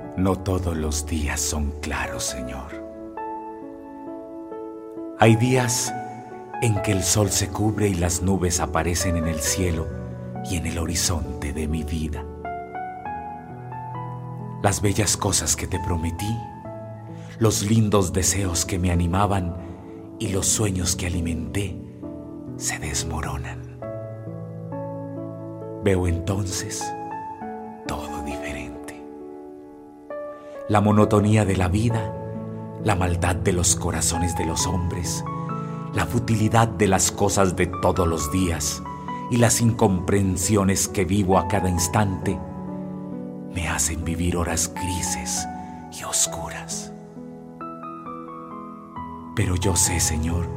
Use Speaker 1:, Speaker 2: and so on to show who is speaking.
Speaker 1: No todos los días son claros, Señor. Hay días en que el sol se cubre y las nubes aparecen en el cielo y en el horizonte de mi vida. Las bellas cosas que te prometí, los lindos deseos que me animaban y los sueños que alimenté se desmoronan. Veo entonces todo diferente. La monotonía de la vida, la maldad de los corazones de los hombres, la futilidad de las cosas de todos los días y las incomprensiones que vivo a cada instante me hacen vivir horas grises y oscuras. Pero yo sé, Señor,